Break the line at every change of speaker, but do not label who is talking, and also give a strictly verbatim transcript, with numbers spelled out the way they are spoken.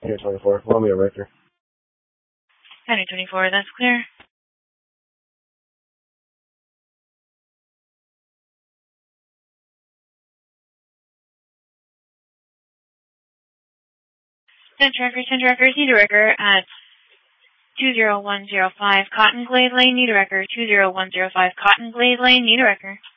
Here, twenty-four. Romeo Ricker.
County twenty-four, that's clear. Ten trackers, ten trackers, need a record at two zero one zero five Cotton Glade Lane, need a record. two zero one zero five Cotton Glade Lane, need a record.